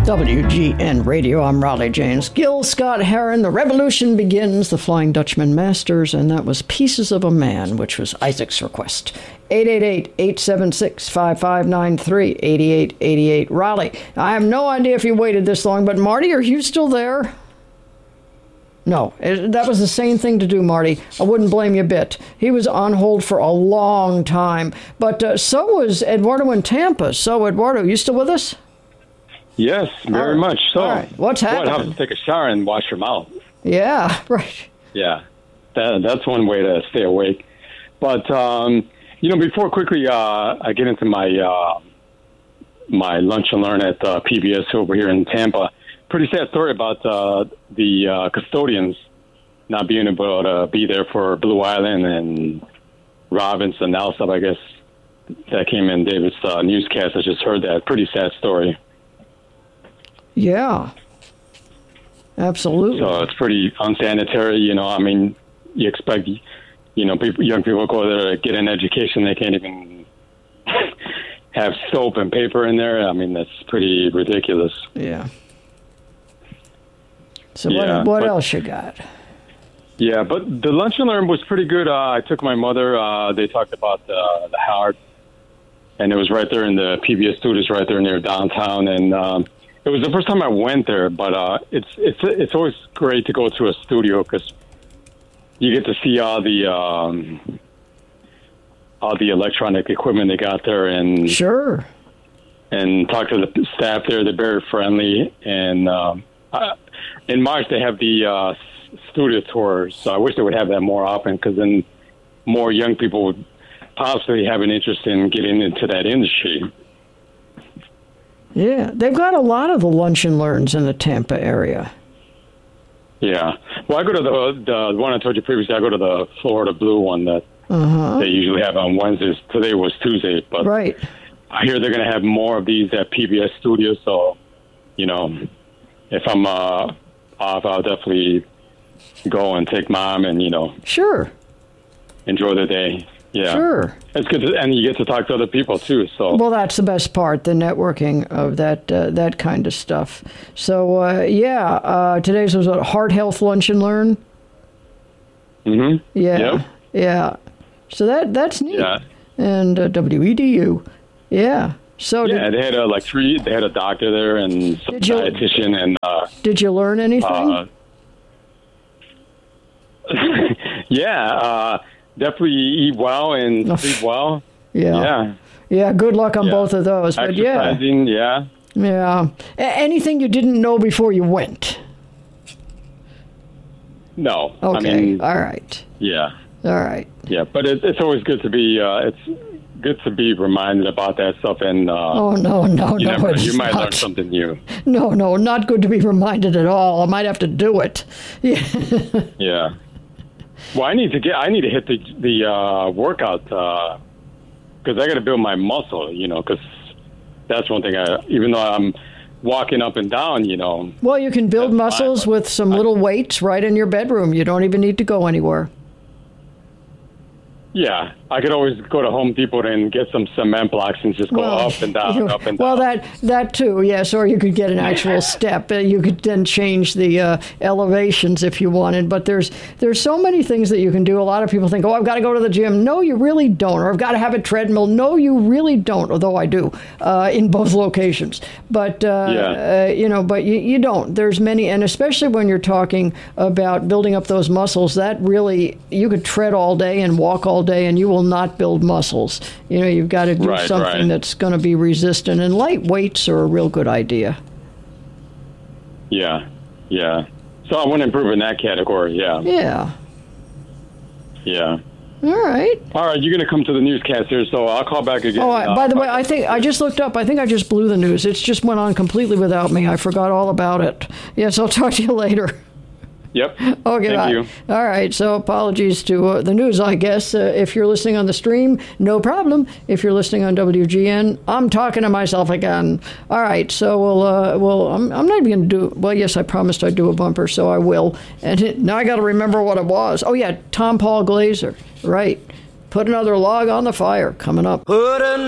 WGN Radio, I'm Raleigh James. Gil Scott-Heron, The Revolution Begins, The Flying Dutchman Masters, and that was Pieces of a Man, which was Isaac's request. 888-876-5593, 8888 Raleigh. I have no idea if you waited this long, but Marty, are you still there? No, that was the same thing to do, Marty. I wouldn't blame you a bit. He was on hold for a long time, but so was Eduardo in Tampa. So, Eduardo, you still with us? Yes, very much so. All right. What's happening? Have to take a shower and wash your mouth. Yeah, right. Yeah, that's one way to stay awake. But, before quickly I get into my my lunch and learn at PBS over here in Tampa, pretty sad story about the custodians not being able to be there for Blue Island and Robinson, Alsop, I guess, that came in David's newscast. I just heard that. Pretty sad story. Yeah, absolutely. So it's pretty unsanitary, you expect, young people go there to get an education. They can't even have soap and paper in there. I mean, that's pretty ridiculous. Yeah. So what else you got? Yeah, but the lunch and learn was pretty good. I took my mother. They talked about the Howard, and it was right there in the PBS studios, right there near downtown, and it was the first time I went there, but it's always great to go to a studio because you get to see all the electronic equipment they got there, and sure, and talk to the staff there. They're very friendly, and in March they have the studio tours. So I wish they would have that more often because then more young people would possibly have an interest in getting into that industry. Yeah, they've got a lot of the lunch and learns in the Tampa area. Yeah. Well, I go to the one I told you previously. I go to the Florida Blue one that they usually have on Wednesdays. Today was Tuesday, but right. I hear they're going to have more of these at PBS Studios. So, if I'm off, I'll definitely go and take Mom and, sure, enjoy the day. Yeah, sure. It's good, and you get to talk to other people too. So, well, that's the best part, the networking of that kind of stuff. So, today's was a Heart Health Lunch and Learn. Mm-hmm. Yeah, yep. Yeah. So that's neat. Yeah. And WEDU. Yeah. So they had They had a doctor there and some dietitian and. Did you learn anything? Yeah. Definitely eat well and sleep well. Yeah. Yeah, good luck on both of those. But exercising, yeah. Anything you didn't know before you went? No. Okay. All right. Yeah. All right. Yeah, but it's always good to be reminded about that stuff. And no, you might learn something new. No, not good to be reminded at all. I might have to do it. Yeah. Yeah. Well, I need to hit the workout because I got to build my muscle, because that's one thing. Even though I'm walking up and down, Well, you can build muscles with some little weights right in your bedroom. You don't even need to go anywhere. Yeah, I could always go to Home Depot and get some cement blocks and just go up and down, up and down. Well, that too, yes. Or you could get an actual step. You could then change the elevations if you wanted. But there's so many things that you can do. A lot of people think, I've got to go to the gym. No, you really don't. Or I've got to have a treadmill. No, you really don't. Although I do in both locations. But but you don't. There's many, and especially when you're talking about building up those muscles, that really you could tread all day and walk all day and you will not build muscles. You've got to do something that's going to be resistant, and light weights are a real good idea. Yeah. So I want to improve in that category. Yeah. All right, you're going to come to the newscast here, so I'll call back again. By the way, I think I just looked up. I think I just blew the news. It just went on completely without me. I forgot all about it. Yes, I'll talk to you later. Yep. Okay. Thank you. All right. So apologies to the news, I guess. If you're listening on the stream, no problem. If you're listening on WGN, I'm talking to myself again. All right. So I'm not even going to do. Well, yes, I promised I'd do a bumper, so I will. And now I got to remember what it was. Oh yeah, Tom Paul Glaser. Right. Put another log on the fire coming up.